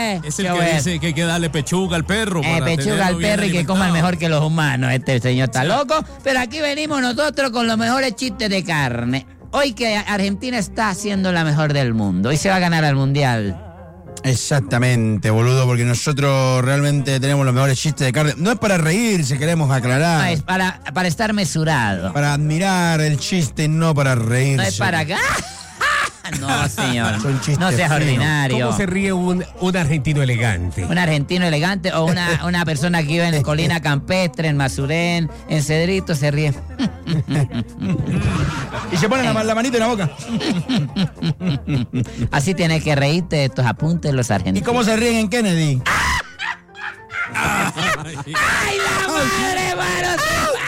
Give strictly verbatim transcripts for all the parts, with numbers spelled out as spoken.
Eh, Es el yo que voy a- dice que hay que darle pechuga al perro. Eh, para pechuga al tenerlo bien perro y que coman alimentado. mejor que los humanos. Este señor está loco. Pero aquí venimos nosotros con los mejores chistes de carne. Hoy que Argentina está siendo la mejor del mundo. Hoy se va a ganar al mundial. Exactamente, boludo, porque nosotros realmente tenemos los mejores chistes de carne. No es para reírse, queremos aclarar. No, es para, para estar mesurado. Para admirar el chiste, no para reírse. No es para acá. No, señor. Son chistes No seas finos. ordinario. ¿Cómo se ríe un, un argentino elegante? Un argentino elegante o una, una persona que vive en Colina Campestre, en Mazurén, en Cedrito, se ríe. Y se pone la, la manito en la boca. Así tienes que reírte de estos apuntes los ¿Y argentinos. cómo se ríen en Kennedy? ¡Ay, la madre, mano!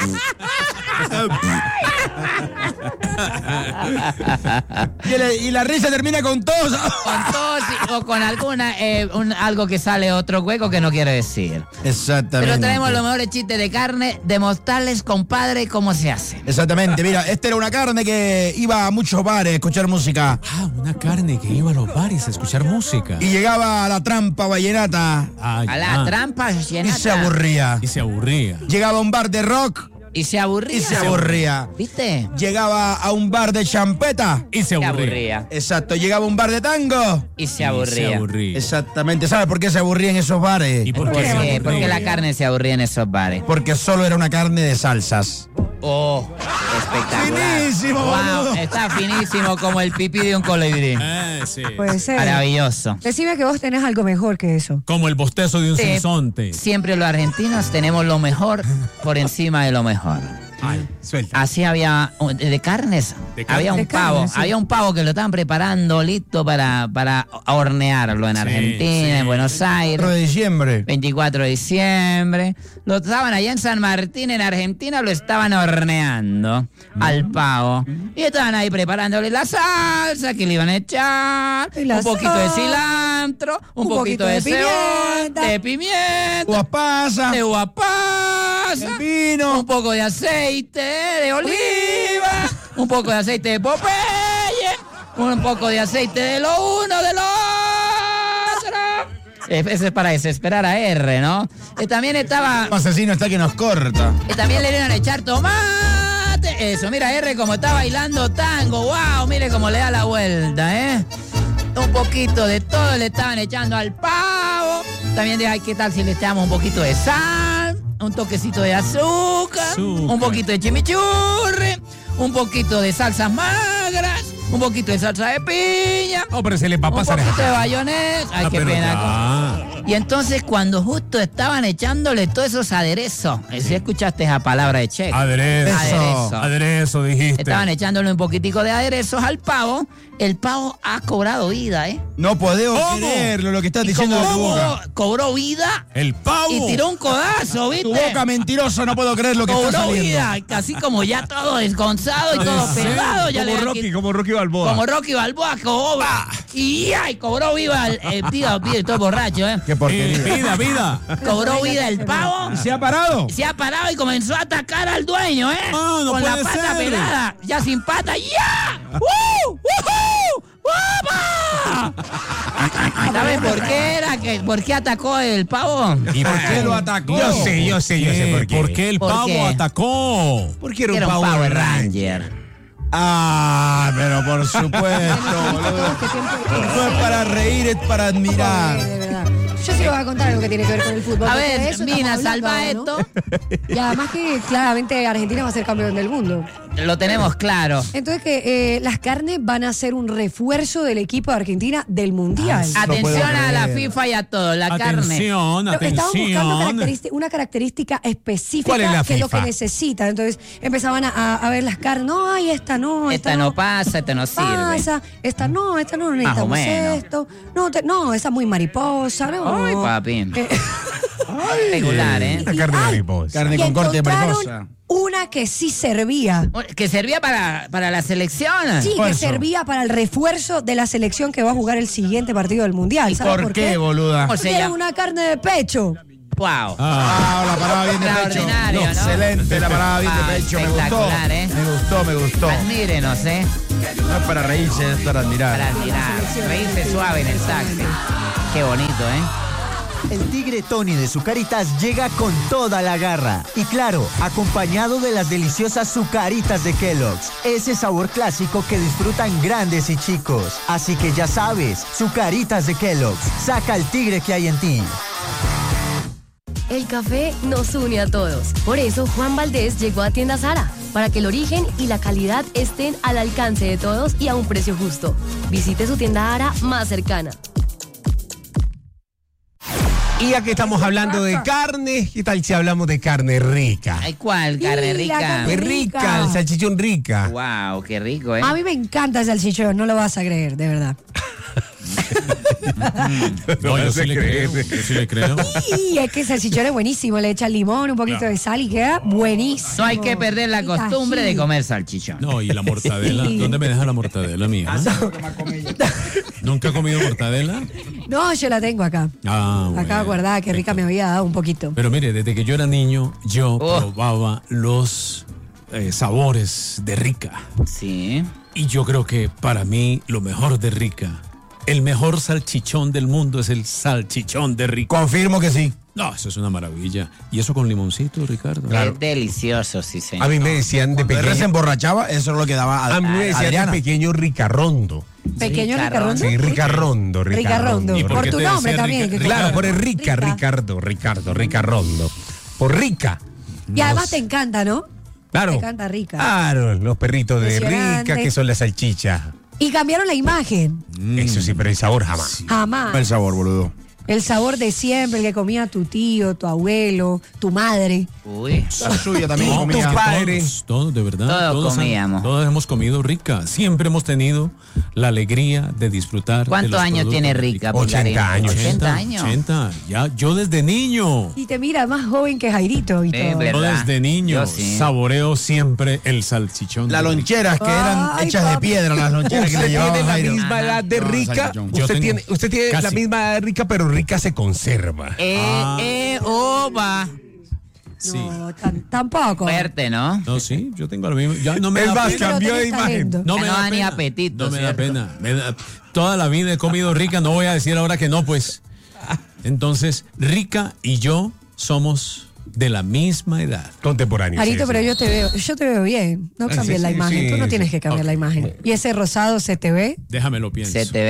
Y, el- y la risa termina con tos. Con tos y- o con alguna eh, un- algo que sale otro hueco que no quiero decir. Exactamente. Pero traemos los mejores chistes de carne, de mostrarles, compadre, cómo se hace. Exactamente, mira, esta era una carne que iba a muchos bares a escuchar música. Ah, una carne que iba a los bares a escuchar música. Y llegaba a la trampa vallenata Ah, A la ya. trampa y llenata. se aburría. Y se aburría. Llegaba a un bar de rock Y se aburría. y se aburría. ¿Viste? Llegaba a un bar de champeta. Y se Se aburría. aburría. Exacto, llegaba a un bar de tango. Y se Y aburría. se aburría. Exactamente, ¿sabes por qué se aburría en esos bares? ¿Y por ¿Por qué? qué? Porque la carne se aburría en esos bares. Porque solo era una carne de salsas. Oh, espectacular. Finísimo, Wow, boludo. está finísimo como el pipí de un colibrí. Eh, sí. Puede ser. Maravilloso. Decime que vos tenés algo mejor que eso. Como el bostezo de un Sí, sinsonte. siempre los argentinos tenemos lo mejor por encima de lo mejor. Ay, suelta. Así había, de carnes, De carne. había un De carne, pavo, sí. había un pavo que lo estaban preparando listo para, para hornearlo en Sí, Argentina, sí. en Buenos cuatro Aires. de diciembre. veinticuatro de diciembre, lo estaban allá en San Martín, en Argentina, lo estaban horneando al pavo. Y estaban ahí preparándole la salsa que le iban a echar, Y la un poquito de sal, cilantro, un, un poquito poquito de de cebolla, pimienta. de pimienta, Uvas pasas, de uva pasa, el vino. un poco de aceite de oliva, un poco de aceite de Popeye, un poco de aceite de lo uno, de lo otro. Eh, Ese es para desesperar a R, ¿no? Y también estaba, Un asesino está que nos corta. y también le iban a echar tomate. Eso, mira R como está bailando tango. Wow, mire cómo le da la vuelta, ¿eh? Un poquito de todo le estaban echando al pavo. También de, ay, ¿qué tal si le echamos un poquito de sal? Un toquecito de azúcar, Azúcar. un poquito de chimichurri, un poquito de salsas magras, un poquito de salsa de piña, Oh, pero se le va a un pasar. poquito de bayonés. Ay, Ah, qué pero pena. ya. Y entonces cuando justo estaban echándole todos esos aderezos, si escuchaste esa palabra de Che, Aderezo. Aderezo. Aderezo, dijiste. estaban echándole un poquitico de aderezos al pavo, el pavo ha cobrado vida, ¿eh? No podemos ¿Cómo? creerlo lo que estás Y diciendo como de tu boca. cobró, cobró vida El pavo. y tiró un codazo, ¿viste? Tu boca mentiroso, no puedo creer lo que está Cobró saliendo. vida, casi como ya todo desgonzado y todo ¿En serio? pelado. Ya le Como habían Rocky, quit- como Rocky Balboa. como Rocky Balboa, cobró. Y ay, cobró vida el eh, tío, tío, todo borracho, ¿eh? Qué Eh, porquería. vida, vida. Cobró vida el pavo. ¿Se ha parado? Se ha parado y comenzó a atacar al dueño, ¿eh? Ah, no Con la puede pata ser. pelada. Ya sin pata. ¡Ya! ¡Uh! ¡Woohoo! ¡Guapa! ¿Sabes por qué era? Que, ¿Por qué atacó el pavo? ¿Y por qué lo atacó? Yo sé, yo sé, yo sé por qué. ¿Por qué el ¿Por pavo qué? atacó? Porque era un Era un Power Power Ranger. Ranger. Ah, pero por supuesto, boludo. No es para reír, es para admirar. De verdad. Yo sí les voy a contar algo que tiene que ver con el fútbol. A porque de ver, eso Mina, estamos hablando salva ahora, esto. ¿no? Y además que claramente Argentina va a ser campeón del mundo. Lo tenemos claro. Entonces que eh, las carnes van a ser un refuerzo del equipo de Argentina del Mundial. Ah, no puedo Atención a la creer. FIFA y a todo. La carne. Atención, Pero estaban buscando atención. característica- una característica específica ¿Cuál es la que es lo que FIFA? necesitan. Entonces empezaban a, a- a ver las carnes. No, ay, esta no, esta, Esta no pasa, esta no sirve. pasa, esta no, esta no, necesitamos menos. esto. No, te- no, esa muy mariposa, no. Ay, papi. Eh, Regular, ¿eh? La carne de mariposa. Carne y con corte de encontraron mariposa. una que sí servía. Que servía para, para la selección. Sí, que Refuerzo. servía para el refuerzo de la selección que va a jugar el siguiente partido del Mundial. ¿Y ¿Sabes por qué, boluda? ¿Cómo Porque se era llama? una carne de pecho. Wow. Ah, la paraba bien de pecho. Extraordinario, ¿no? Excelente, la paraba bien de Ah, pecho. Me gustó. espectacular, ¿eh? Me gustó, me gustó. Admírenos, ¿eh? No es para reírse, es para admirar. Para admirar. Reírse suave en el taxi. Qué bonito, ¿eh? El tigre Tony de Zucaritas llega con toda la garra. Y claro, acompañado de las deliciosas Zucaritas de Kellogg's. Ese sabor clásico que disfrutan grandes y chicos. Así que ya sabes, Zucaritas de Kellogg's. Saca el tigre que hay en ti. El café nos une a todos. Por eso Juan Valdés llegó a Tienda Zara, para que el origen y la calidad estén al alcance de todos y a un precio justo. Visite su tienda Zara más cercana. Y ya que estamos hablando de carne, ¿qué tal si hablamos de carne rica? Ay, ¿cuál? Carne Sí, la rica. carne Qué rica. rica, el salchichón rica. Wow, qué rico, ¿eh? A mí me encanta el salchichón, no lo vas a creer, de verdad. No, yo sí se le cree. creo. Yo sí le creo. Y es que el salchichón es buenísimo, le echan limón, un poquito de sal y queda buenísimo. No hay que perder la Y costumbre de tajín. comer salchichón. No, y la mortadela. Sí. ¿Dónde me deja la mortadela mía? ¿Nunca he comido mortadela? No, yo la tengo acá. Ah, Acá bueno. guardada, que rica me había dado un poquito. Pero mire, desde que yo era niño, yo Oh. probaba los eh, sabores de rica. Sí. Y yo creo que para mí lo mejor de rica, el mejor salchichón del mundo es el salchichón de rica. Confirmo que sí. No, eso es una maravilla. Y eso con limoncito, Ricardo. Es delicioso, sí, señor. A mí me decían de Cuando R se pequeño. emborrachaba, eso es lo que daba a, A mí me a decían Adriana. de pequeño ricarrondo. Pequeño Ricarrón. ricarrondo. Sí, ricarrondo, Ricarrondo. ¿Y por Por qué tu te nombre decía también. rica- que Claro, como- por el rica, Rica. Ricardo, Ricardo, ricarrondo. Por rica. Y además te encanta, ¿no? Claro. Te encanta rica. Claro, los perritos de Impresionante. rica, que son las salchichas. Y cambiaron la imagen. Eso sí, pero el sabor jamás. Jamás. El sabor, boludo. El sabor de siempre, el que comía tu tío, tu abuelo, tu madre. Uy. La suya también No, comía. todos, padre. todos, de verdad. Todos han- comíamos. todos hemos comido rica. Siempre hemos tenido la alegría de disfrutar. de ¿Cuántos los años productos tiene de rica? ochenta Pilarina? años. ochenta años. ochenta. Ya, yo desde niño. Y te mira más joven que Jairito y Eh, todo. ver- Yo ¿Verdad? desde niño Yo sí. saboreo siempre el salchichón. Las de rica. loncheras que eran Ay, hechas de papi. piedra, las loncheras que Usted le llevaban tiene la Jairo. misma edad de No, rica. salchichón. Yo Usted tengo tiene, usted tiene la casi. misma edad de rica, pero rica se conserva. Eh, Ah. eh, opa. Sí. No, tan- tampoco. Fuerte, ¿no? No, sí, yo tengo lo mismo. Ya no me Es da más, pena. Pero cambió de tenés imagen. talento. No Ya me no da da ni pena. apetito, No me da ¿cierto? pena. Me da- toda la vida he comido rica, no voy a decir ahora que no, pues. Entonces, rica y yo somos de la misma edad. Contemporáneo. Jarito, sí, pero sí. yo te veo, yo te veo bien. No Sí, cambies la sí, imagen. sí, Tú no sí. tienes que cambiar Ok. la imagen. Y ese rosado se te ve. Déjame lo pienso. Se te ve.